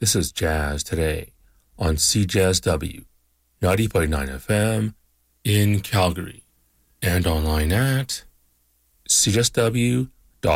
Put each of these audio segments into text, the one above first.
This is Jazz Today on CJSW 90.9 FM in Calgary and online at cjsw.com.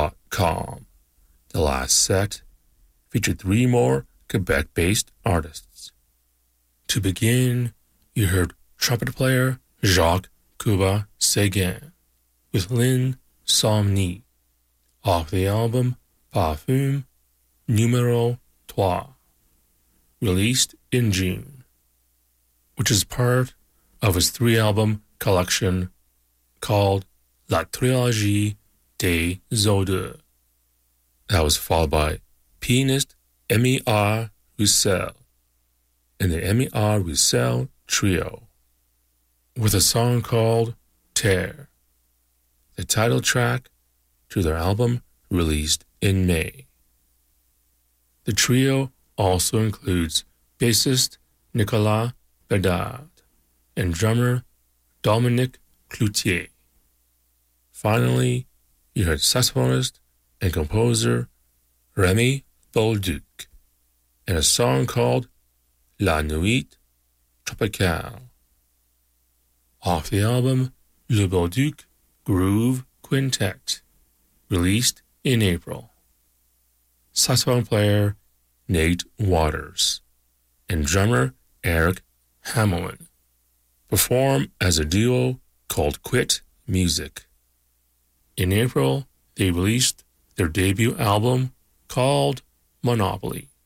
The last set featured three more Quebec-based artists. To begin, you heard trumpet player Jacques Cuba Séguin with L'Insomnie off the album Parfum Numéro 3, released in June, which is part of his three-album collection called La Trilogie des Odeurs. That was followed by pianist Aimé Roussel and the Aimé Roussel Trio with a song called Terre, the title track to their album released in May. The trio also includes bassist Nicolas Bedard and drummer Dominique Cloutier. Finally, you heard saxophonist and composer Rémi Bolduc and a song called La Nuit Tropicale off the album Le Bolduc Groove Quintet, released in April. Saxophone player Nate Waters and drummer Eric Hamelin perform as a duo called Quit Music. In April, they released their debut album called Monopoly.